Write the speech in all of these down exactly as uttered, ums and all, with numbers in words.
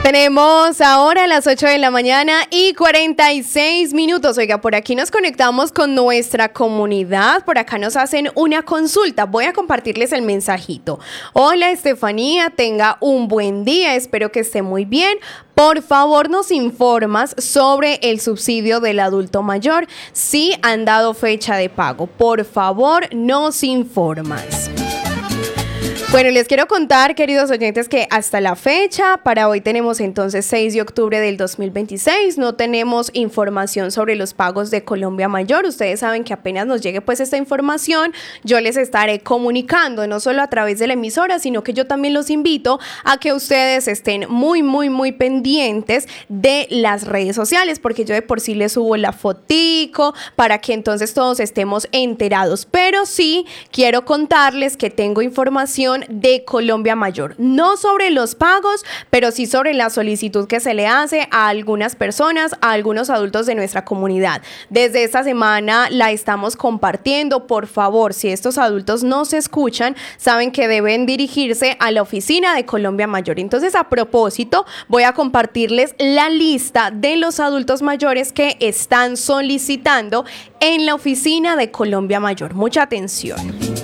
Tenemos ahora las ocho de la mañana y cuarenta y seis minutos. Oiga, por aquí nos conectamos con nuestra comunidad. Por acá nos hacen una consulta. Voy a compartirles el mensajito. Hola, Estefanía, tenga un buen día. Espero que esté muy bien. Por favor, nos informas sobre el subsidio del adulto mayor. Si han dado fecha de pago. Por favor, nos informas. Bueno, les quiero contar, queridos oyentes, que hasta la fecha, para hoy tenemos entonces seis de octubre del dos mil veintiséis, no tenemos información sobre los pagos de Colombia Mayor. Ustedes saben que apenas nos llegue pues esta información, yo les estaré comunicando, no solo a través de la emisora, sino que yo también los invito a que ustedes estén muy, muy, muy pendientes de las redes sociales, porque yo de por sí les subo la fotico para que entonces todos estemos enterados. Pero sí quiero contarles que tengo información de Colombia Mayor, no sobre los pagos, pero sí sobre la solicitud que se le hace a algunas personas, a algunos adultos de nuestra comunidad. Desde esta semana la estamos compartiendo. Por favor, si estos adultos no se escuchan, saben que deben dirigirse a la oficina de Colombia Mayor. Entonces, a propósito, voy a compartirles la lista de los adultos mayores que están solicitando en la oficina de Colombia Mayor. Mucha atención.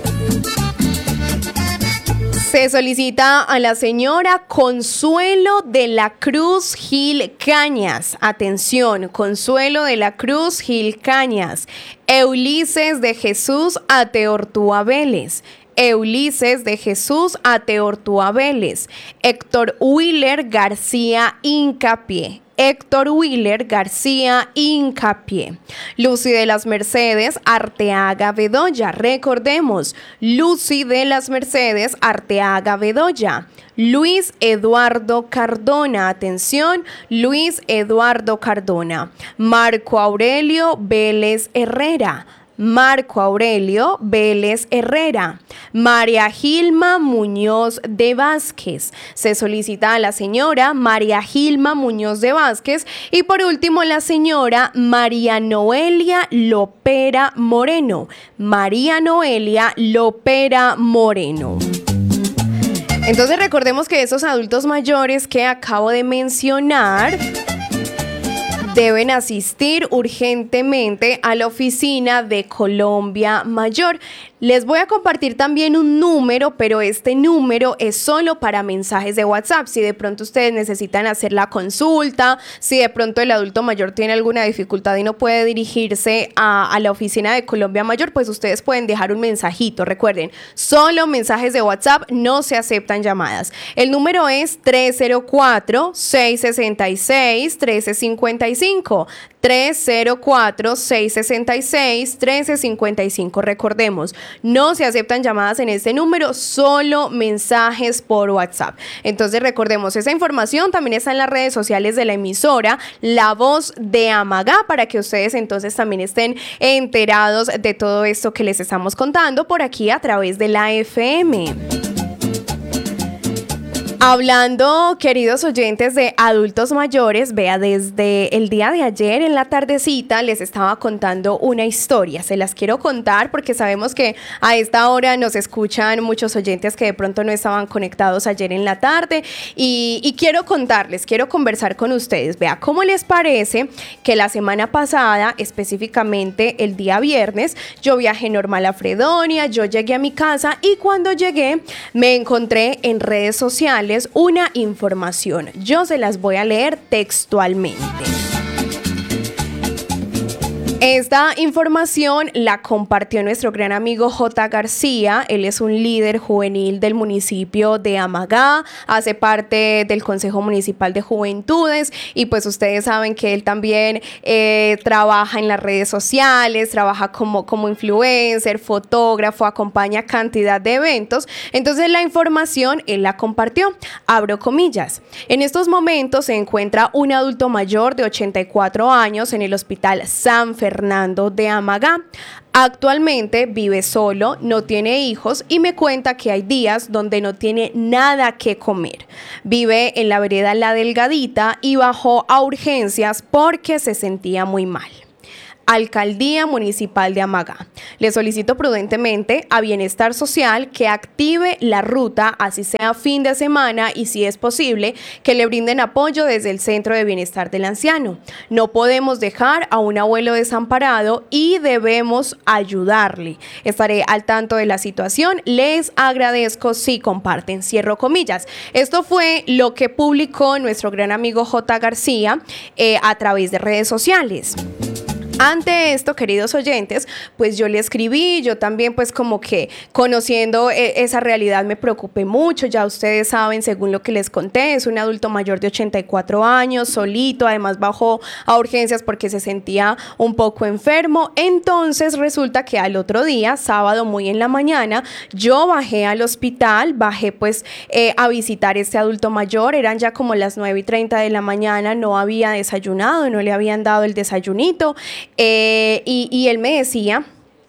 Se solicita a la señora Consuelo de la Cruz Gil Cañas. Atención, Consuelo de la Cruz Gil Cañas. Eulises de Jesús Ateortúa Vélez. Eulises de Jesús Ateortúa Vélez. Héctor Willer García Hincapié. Héctor Willer García Hincapié. Lucy de las Mercedes Arteaga Bedoya. Recordemos, Lucy de las Mercedes Arteaga Bedoya. Luis Eduardo Cardona. Atención, Luis Eduardo Cardona. Marco Aurelio Vélez Herrera. Marco Aurelio Vélez Herrera. María Gilma Muñoz de Vázquez. Se solicita a la señora María Gilma Muñoz de Vázquez. Y por último, la señora María Noelia Lopera Moreno. María Noelia Lopera Moreno. Entonces recordemos que esos adultos mayores que acabo de mencionar deben asistir urgentemente a la oficina de Colombia Mayor. Les voy a compartir también un número, pero este número es solo para mensajes de WhatsApp. Si de pronto ustedes necesitan hacer la consulta, si de pronto el adulto mayor tiene alguna dificultad y no puede dirigirse a, a la oficina de Colombia Mayor, pues ustedes pueden dejar un mensajito. Recuerden, solo mensajes de WhatsApp, no se aceptan llamadas. El número es tres cero cuatro, seis seis seis, uno tres cinco cinco. tres cero cuatro, seis seis seis, uno tres cinco cinco. Recordemos, no se aceptan llamadas en este número, solo mensajes por WhatsApp. Entonces recordemos, esa información también está en las redes sociales de la emisora La Voz de Amagá, para que ustedes entonces también estén enterados de todo esto que les estamos contando por aquí a través de la F M. Hablando, queridos oyentes, de adultos mayores, vea, desde el día de ayer en la tardecita les estaba contando una historia. Se las quiero contar porque sabemos que a esta hora nos escuchan muchos oyentes que de pronto no estaban conectados ayer en la tarde y, y quiero contarles, quiero conversar con ustedes. Vea, ¿cómo les parece que la semana pasada, específicamente el día viernes, yo viajé normal a Fredonia, yo llegué a mi casa y cuando llegué me encontré en redes sociales una información. Yo se las voy a leer textualmente. Esta información la compartió nuestro gran amigo J. García. Él es un líder juvenil del municipio de Amagá, hace parte del Consejo Municipal de Juventudes y pues ustedes saben que él también eh, trabaja en las redes sociales, trabaja como, como influencer, fotógrafo, acompaña cantidad de eventos. Entonces la información él la compartió. Abro comillas. En estos momentos se encuentra un adulto mayor de ochenta y cuatro años en el Hospital San Fernando Fernando de Amagá. Actualmente vive solo, no tiene hijos y me cuenta que hay días donde no tiene nada que comer. Vive en la vereda La Delgadita y bajó a urgencias porque se sentía muy mal. Alcaldía Municipal de Amagá. Le solicito prudentemente a Bienestar Social que active la ruta, así sea fin de semana, y si es posible, que le brinden apoyo desde el Centro de Bienestar del Anciano. No podemos dejar a un abuelo desamparado y debemos ayudarle. Estaré al tanto de la situación. Les agradezco si comparten. Cierro comillas. Esto fue lo que publicó nuestro gran amigo J. García eh, a través de redes sociales. Ante esto, queridos oyentes, pues yo le escribí, yo también pues como que conociendo eh, esa realidad me preocupé mucho. Ya ustedes saben, según lo que les conté, es un adulto mayor de ochenta y cuatro años, solito, además bajó a urgencias porque se sentía un poco enfermo. Entonces resulta que al otro día, sábado muy en la mañana, yo bajé al hospital, bajé pues eh, a visitar a este adulto mayor. Eran ya como las nueve y treinta de la mañana, no había desayunado, no le habían dado el desayunito. Eh, y, y él me decía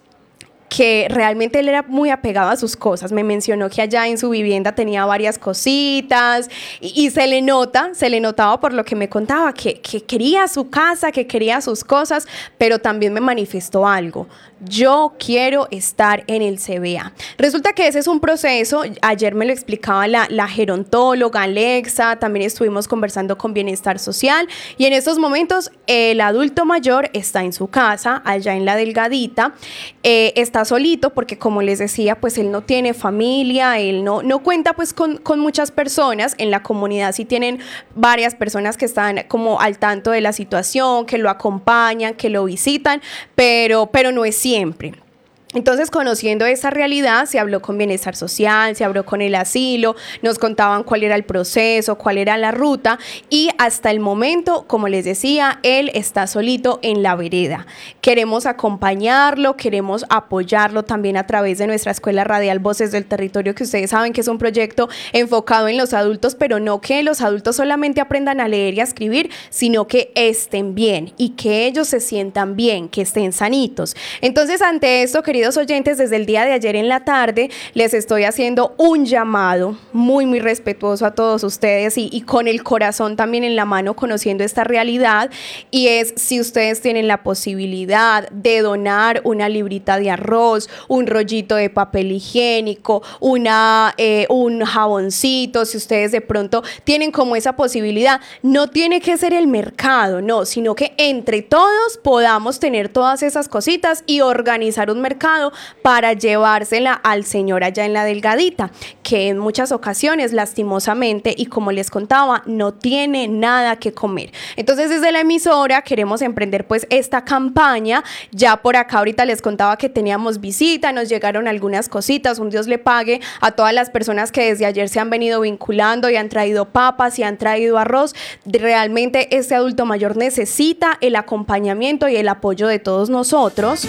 que realmente él era muy apegado a sus cosas. Me mencionó que allá en su vivienda tenía varias cositas y, y se le nota, se le notaba por lo que me contaba, que, que quería su casa, que quería sus cosas, pero también me manifestó algo. Yo quiero estar en el C B A. Resulta que ese es un proceso. Ayer me lo explicaba la, la gerontóloga Alexa, también estuvimos conversando con Bienestar Social y en estos momentos el adulto mayor está en su casa, allá en La Delgadita, eh, está solito porque, como les decía, pues él no tiene familia, él no, no cuenta pues con, con muchas personas. En la comunidad sí tienen varias personas que están como al tanto de la situación, que lo acompañan, que lo visitan, pero, pero no es siempre. Entonces, conociendo esa realidad, se habló con Bienestar Social, se habló con el asilo, nos contaban cuál era el proceso, cuál era la ruta y hasta el momento, como les decía, él está solito en la vereda. Queremos acompañarlo, queremos apoyarlo también a través de nuestra escuela radial Voces del Territorio, que ustedes saben que es un proyecto enfocado en los adultos, pero no que los adultos solamente aprendan a leer y a escribir, sino que estén bien y que ellos se sientan bien, que estén sanitos. Entonces, ante esto, queridos Queridos oyentes, desde el día de ayer en la tarde les estoy haciendo un llamado muy, muy respetuoso a todos ustedes y, y con el corazón también en la mano, conociendo esta realidad, y es: si ustedes tienen la posibilidad de donar una librita de arroz, un rollito de papel higiénico, una, eh, un jaboncito, si ustedes de pronto tienen como esa posibilidad, no tiene que ser el mercado, no, sino que entre todos podamos tener todas esas cositas y organizar un mercado para llevársela al señor allá en La Delgadita, que en muchas ocasiones, lastimosamente, y como les contaba, no tiene nada que comer. Entonces, desde la emisora queremos emprender pues esta campaña. Ya por acá ahorita les contaba que teníamos visita, nos llegaron algunas cositas, un Dios le pague a todas las personas que desde ayer se han venido vinculando y han traído papas y han traído arroz. Realmente este adulto mayor necesita el acompañamiento y el apoyo de todos nosotros.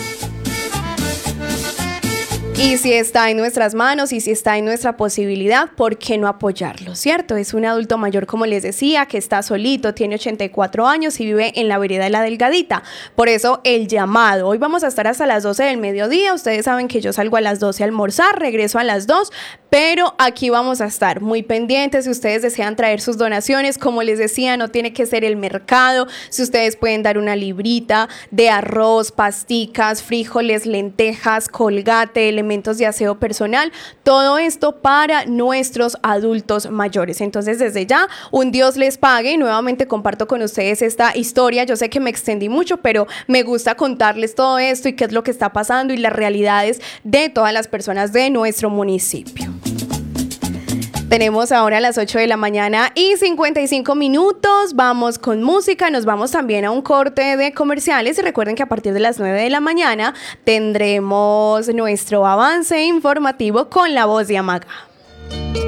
Y si está en nuestras manos y si está en nuestra posibilidad, ¿por qué no apoyarlo? ¿Cierto? Es un adulto mayor, como les decía, que está solito, tiene ochenta y cuatro años y vive en la vereda de La Delgadita. Por eso el llamado. Hoy vamos a estar hasta las doce del mediodía. Ustedes saben que yo salgo a las doce a almorzar, regreso a las dos, pero aquí vamos a estar muy pendientes. Si ustedes desean traer sus donaciones, como les decía, no tiene que ser el mercado. Si ustedes pueden dar una librita de arroz, pasticas, frijoles, lentejas, Colgate, elementos de aseo personal, todo esto para nuestros adultos mayores. Entonces, desde ya, un Dios les pague. Y nuevamente comparto con ustedes esta historia. Yo sé que me extendí mucho, pero me gusta contarles todo esto y qué es lo que está pasando y las realidades de todas las personas de nuestro municipio. Tenemos ahora las ocho de la mañana y cincuenta y cinco minutos. Vamos con música, nos vamos también a un corte de comerciales y recuerden que a partir de las nueve de la mañana tendremos nuestro avance informativo con La Voz de Amagá.